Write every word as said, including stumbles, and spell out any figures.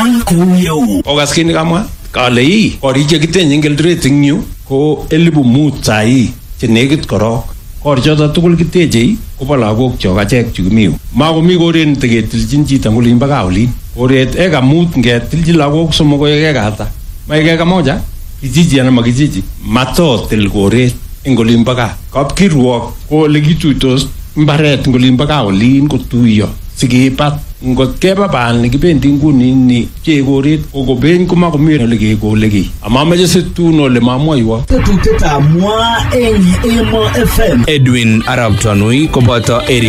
Logoiwek kouyeu. Ogaskini kamwa kale hii korik chekitenye eng Eldoret eng yu ko elipu mut sahi chenekit korok. Korichoto tugul kiteche kobo lagok chok achek chukimi yu. Makomi koret niteketilchin chito ngolin mpaka olin. Koret eka mut ngetilchi lagok somok ko eka ata. Maek eka moja kijiji ana makijiji matotil koret eng olin mpaka. Kapkirwok ko ole kituitos mbaret ngolin mpaka olin kotuiyo sikipat. Ngot keba baan kibendi nguni ni chekoret kokobeny komakomi ole kekole ki. Amameche situn ole mamwoiwo. Tetutietab mwa eng Emo F M. Edwin Arab Tanui koboto Eric